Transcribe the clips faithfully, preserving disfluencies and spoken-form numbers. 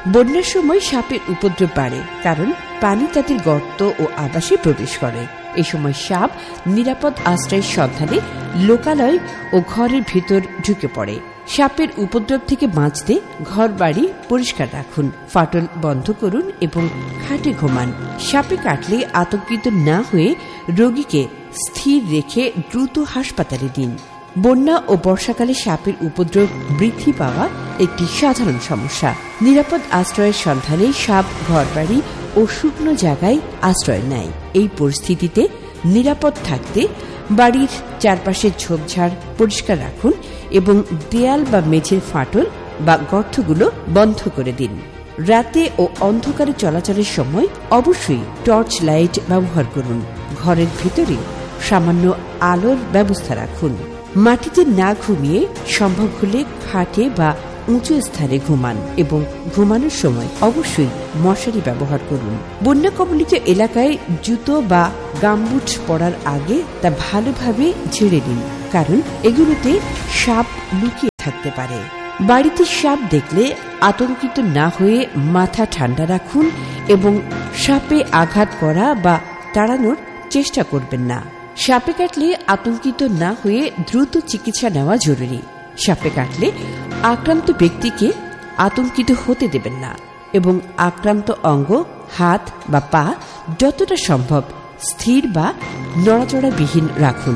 বন্যার সময় সাপের উপদ্রব বাড়ে, কারণ পানি তাদের গর্ত ও আবাসে প্রবেশ করে। এ সময় সাপ নিরাপদ আশ্রয়ের সন্ধানে লোকালয় ও ঘরের ভেতর ঢুকে পড়ে। সাপের উপদ্রব থেকে বাঁচতে ঘর বাড়ি পরিষ্কার রাখুন, ফাটল বন্ধ করুন এবং খাটে ঘুমান। সাপে কাটলে আতঙ্কিত না হয়ে রোগীকে স্থির রেখে দ্রুত হাসপাতালে দিন। বন্যা ও বর্ষাকালে সাপের উপদ্রব বৃদ্ধি পাওয়া একটি সাধারণ সমস্যা। নিরাপদ আশ্রয়ের সন্ধানে সাপ ঘরবাড়ি ও শুকনো জায়গায় আশ্রয় নেয়। এই পরিস্থিতিতে নিরাপদ থাকতে বাড়ির চারপাশের ঝোপঝাড় পরিষ্কার রাখুন এবং দেয়াল বা মেঝের ফাটল বা গর্তগুলো বন্ধ করে দিন। রাতে ও অন্ধকারে চলাচলের সময় অবশ্যই টর্চ লাইট ব্যবহার করুন। ঘরের ভিতরে সামান্য আলোর ব্যবস্থা রাখুন। মাটিতে না ঘুমিয়ে সম্ভব হলে খাটে বা উঁচু স্থানে ঘুমান এবং ঘুমানোর সময় অবশ্যই মশারি ব্যবহার করুন। বন্যা কবলিত এলাকায় জুতো বা গামবুট পরার আগে তা ভালোভাবে ঝেড়ে নিন, কারণ এগুলোতে সাপ লুকিয়ে থাকতে পারে। বাড়িতে সাপ দেখলে আতঙ্কিত না হয়ে মাথা ঠান্ডা রাখুন এবং সাপে আঘাত করা বা তাড়ানোর চেষ্টা করবেন না। সাপে কাটলে আতঙ্কিত না হয়ে দ্রুত চিকিৎসা নেওয়া জরুরি। সাপে কাটলে আক্রান্ত ব্যক্তিকে আতঙ্কিত হতে দেবেন না এবং আক্রান্ত অঙ্গ, হাত বা পা যতটা সম্ভব স্থির বা নড়াচড়াবিহীন রাখুন।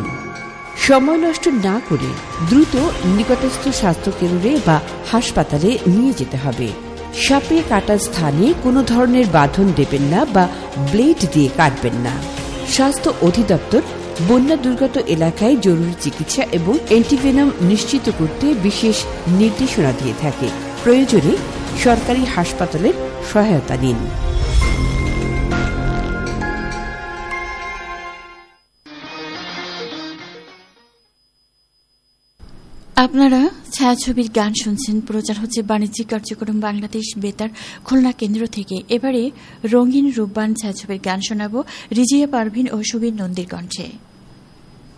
সময় নষ্ট না করে দ্রুত নিকটস্থ স্বাস্থ্যকেন্দ্রে বা হাসপাতালে নিয়ে যেতে হবে। সাপে কাটা স্থানে কোনো ধরনের বাঁধন দেবেন না বা ব্লেড দিয়ে কাটবেন না। স্বাস্থ্য অধিদপ্তর বন্যা দুর্গত এলাকায় জরুরি চিকিৎসা এবং অ্যান্টিভেনম নিশ্চিত করতে বিশেষ নির্দেশনা দিয়ে থাকে। প্রয়োজনে সরকারি হাসপাতালের সহায়তা নিন। আপনারা ছায়াছবির গান শুনছেন। প্রচার হচ্ছে বাণিজ্যিক কার্যক্রম বাংলাদেশ বেতার খুলনা কেন্দ্র থেকে। এবারে রঙিন রূপবান ছায়াছবির গান শোনাব রিজিয়া পারভিন ও সুবীর নন্দীর কণ্ঠে।